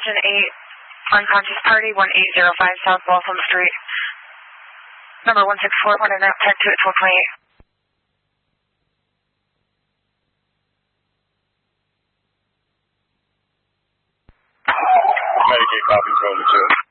Engine 8, unconscious party, 1805 South Waltham Street. Number 1641 and out, tag 2 at 1228. Medicaid copy, 12 to 2.